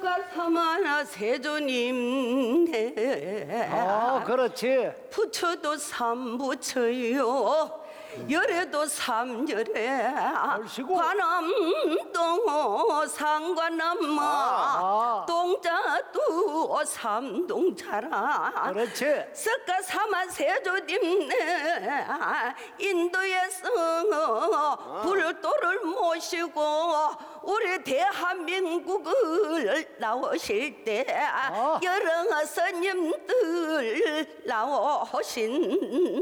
석가 사마나 세조님 그렇지. 부처도 삼부처요 열애도 삼열애 얼씨구. 관암동 상관암마 동자도 삼동자라 그렇지. 석가 사마 세조님 인도에서 불도를 모시고 우리 대한민국을 나오실 때 여러 스님들 나오신